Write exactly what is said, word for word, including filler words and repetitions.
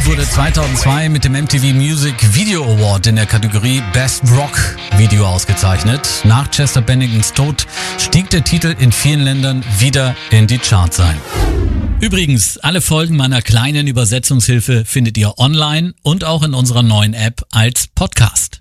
wurde zweitausendzwei mit dem M T V Music Video Award in der Kategorie Best Rock Video ausgezeichnet. Nach Chester Benningtons Tod stieg der Titel in vielen Ländern wieder in die Charts ein. Übrigens, alle Folgen meiner kleinen Übersetzungshilfe findet ihr online und auch in unserer neuen App als Podcast.